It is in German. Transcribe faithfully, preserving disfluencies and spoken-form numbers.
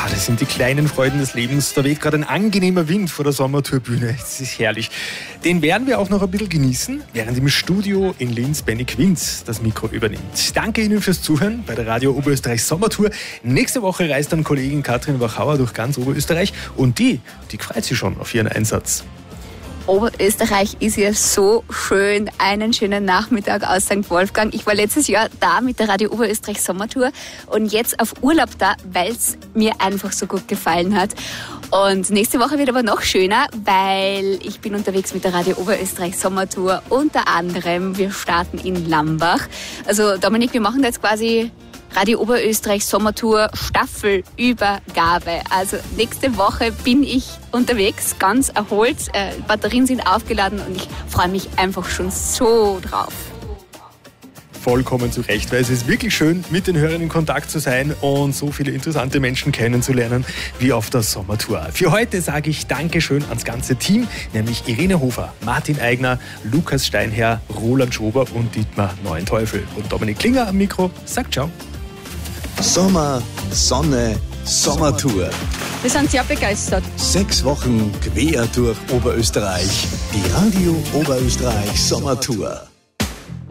das sind die kleinen Freuden des Lebens. Da weht gerade ein angenehmer Wind vor der Sommertourbühne. Es ist herrlich. Den werden wir auch noch ein bisschen genießen, während im Studio in Linz Benny Quinz das Mikro übernimmt. Danke Ihnen fürs Zuhören bei der Radio Oberösterreich Sommertour. Nächste Woche reist dann Kollegin Katrin Wachauer durch ganz Oberösterreich und die, die freut sich schon auf ihren Einsatz. Oberösterreich ist ja so schön. Einen schönen Nachmittag aus Sankt Wolfgang. Ich war letztes Jahr da mit der Radio Oberösterreich Sommertour und jetzt auf Urlaub da, weil es mir einfach so gut gefallen hat. Und nächste Woche wird aber noch schöner, weil ich bin unterwegs mit der Radio Oberösterreich Sommertour. Unter anderem, wir starten in Lambach. Also Dominik, wir machen da jetzt quasi Radio Oberösterreich Sommertour Staffelübergabe. Also nächste Woche bin ich unterwegs, ganz erholt. Äh, Batterien sind aufgeladen und ich freue mich einfach schon so drauf. Vollkommen zu Recht, weil es ist wirklich schön, mit den Hörern in Kontakt zu sein und so viele interessante Menschen kennenzulernen wie auf der Sommertour. Für heute sage ich Dankeschön ans ganze Team, nämlich Irene Hofer, Martin Eigner, Lukas Steinherr, Roland Schober und Dietmar Neuenteufel. Und Dominik Klinger am Mikro sagt ciao. Sommer, Sonne, Sommertour. Wir sind sehr begeistert. Sechs Wochen quer durch Oberösterreich. Die Radio Oberösterreich Sommertour.